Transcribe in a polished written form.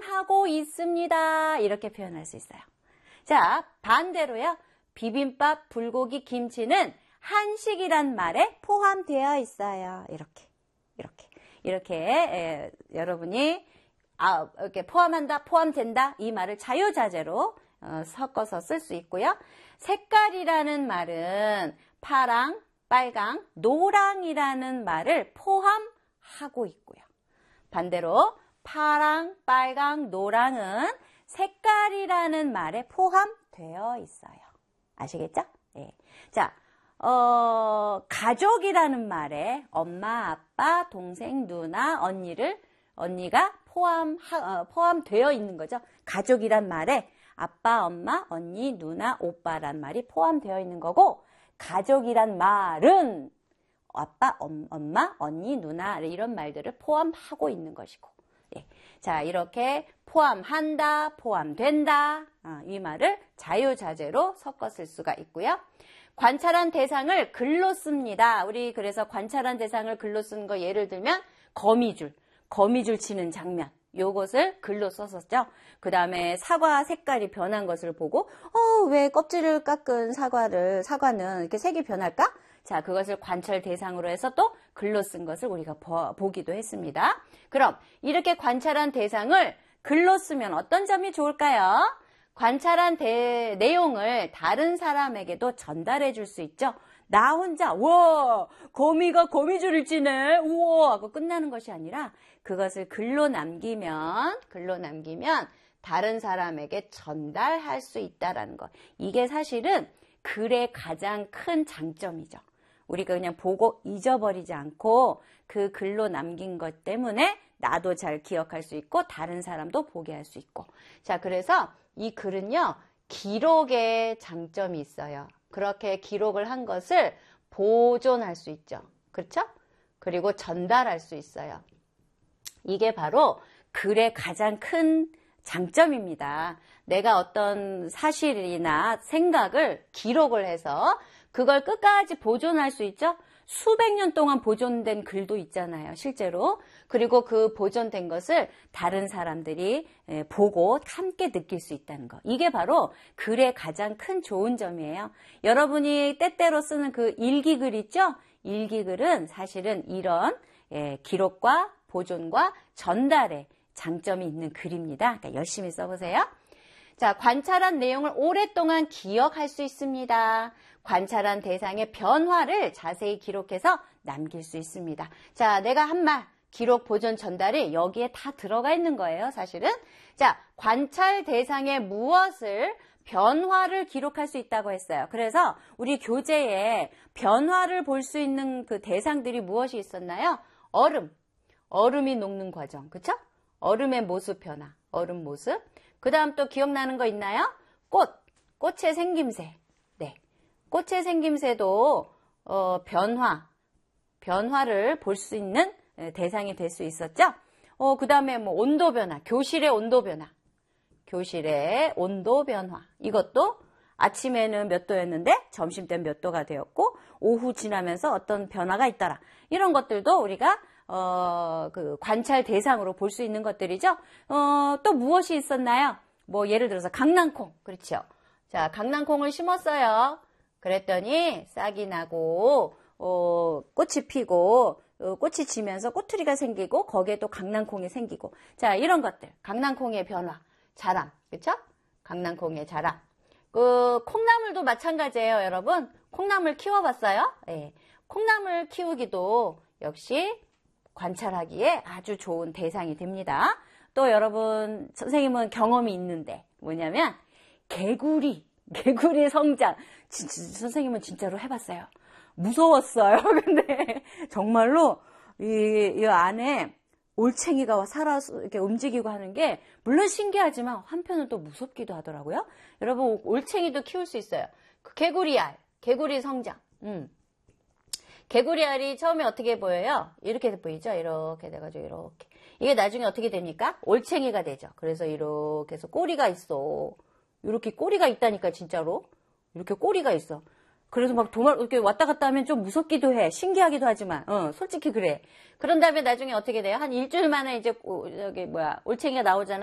포함하고 있습니다. 이렇게 표현할 수 있어요. 자, 반대로요. 비빔밥, 불고기, 김치는 한식이란 말에 포함되어 있어요. 이렇게 여러분이 이렇게 포함한다, 포함된다 이 말을 자유자재로 섞어서 쓸 수 있고요. 색깔이라는 말은 파랑, 빨강, 노랑이라는 말을 포함하고 있고요. 반대로 파랑, 빨강, 노랑은 색깔이라는 말에 포함되어 있어요. 아시겠죠? 네. 자, 가족이라는 말에 엄마, 아빠, 동생, 누나, 언니가 포함되어 있는 거죠. 가족이란 말에 아빠, 엄마, 언니, 누나, 오빠란 말이 포함되어 있는 거고, 가족이란 말은 아빠, 엄마, 언니, 누나 이런 말들을 포함하고 있는 것이고. 예. 자, 이렇게 포함한다, 포함된다 이 말을 자유자재로 섞어 쓸 수가 있고요. 관찰한 대상을 글로 씁니다. 우리 그래서 관찰한 대상을 글로 쓴 거 예를 들면 거미줄 치는 장면. 요것을 글로 썼었죠. 그 다음에 사과 색깔이 변한 것을 보고 왜 껍질을 깎은 사과는 이렇게 색이 변할까? 자, 그것을 관찰 대상으로 해서 또 글로 쓴 것을 우리가 보기도 했습니다. 그럼 이렇게 관찰한 대상을 글로 쓰면 어떤 점이 좋을까요? 관찰한 내용을 다른 사람에게도 전달해 줄 수 있죠. 나 혼자 우와 거미가 거미줄을 찌네 우와 하고 끝나는 것이 아니라 그것을 글로 남기면 다른 사람에게 전달할 수 있다라는 것. 이게 사실은 글의 가장 큰 장점이죠. 우리가 그냥 보고 잊어버리지 않고 그 글로 남긴 것 때문에 나도 잘 기억할 수 있고 다른 사람도 보게 할 수 있고. 자, 그래서 이 글은요 기록의 장점이 있어요. 그렇게 기록을 한 것을 보존할 수 있죠. 그렇죠? 그리고 전달할 수 있어요. 이게 바로 글의 가장 큰 장점입니다. 내가 어떤 사실이나 생각을 기록을 해서 그걸 끝까지 보존할 수 있죠. 수백 년 동안 보존된 글도 있잖아요. 실제로. 그리고 그 보존된 것을 다른 사람들이 보고 함께 느낄 수 있다는 거. 이게 바로 글의 가장 큰 좋은 점이에요. 여러분이 때때로 쓰는 그 일기글 있죠? 일기글은 사실은 이런 기록과 보존과 전달에 장점이 있는 글입니다. 그러니까 열심히 써보세요. 자, 관찰한 내용을 오랫동안 기억할 수 있습니다. 관찰한 대상의 변화를 자세히 기록해서 남길 수 있습니다. 자, 내가 한 말, 기록, 보존, 전달이 여기에 다 들어가 있는 거예요, 사실은. 자, 관찰 대상의 무엇을 변화를 기록할 수 있다고 했어요. 그래서 우리 교재에 변화를 볼 수 있는 그 대상들이 무엇이 있었나요? 얼음이 녹는 과정, 그쵸? 얼음의 모습 변화, 얼음 모습. 그 다음 또 기억나는 거 있나요? 꽃의 생김새. 네. 꽃의 생김새도, 변화를 볼 수 있는 대상이 될 수 있었죠? 그 다음에 온도 변화, 교실의 온도 변화. 이것도 아침에는 몇 도였는데 점심 때는 몇 도가 되었고, 오후 지나면서 어떤 변화가 있더라. 이런 것들도 우리가 그 관찰 대상으로 볼 수 있는 것들이죠. 또 무엇이 있었나요? 예를 들어서 강낭콩. 그렇죠. 자, 강낭콩을 심었어요. 그랬더니 싹이 나고 꽃이 피고 꽃이 지면서 꼬투리가 생기고 거기에 또 강낭콩이 생기고. 자, 이런 것들. 강낭콩의 변화, 자람. 그렇죠? 강낭콩의 자람. 콩나물도 마찬가지예요, 여러분. 콩나물 키워봤어요? 네. 콩나물 키우기도 역시 관찰하기에 아주 좋은 대상이 됩니다. 또 여러분, 선생님은 경험이 있는데 뭐냐면 개구리 성장. 선생님은 진짜로 해봤어요. 무서웠어요. 근데 정말로 이 안에 올챙이가 살아서 이렇게 움직이고 하는 게 물론 신기하지만 한편은 또 무섭기도 하더라고요. 여러분, 올챙이도 키울 수 있어요. 개구리 성장. 개구리 알이 처음에 어떻게 보여요? 이렇게 보이죠? 이렇게 돼가지고 이렇게. 이게 나중에 어떻게 됩니까? 올챙이가 되죠. 그래서 이렇게 해서 꼬리가 있어. 이렇게 꼬리가 있다니까, 진짜로. 이렇게 꼬리가 있어. 그래서 막 이렇게 왔다 갔다 하면 좀 무섭기도 해. 신기하기도 하지만, 솔직히 그래. 그런 다음에 나중에 어떻게 돼요? 한 일주일 만에 이제, 올챙이가 나오잖아요.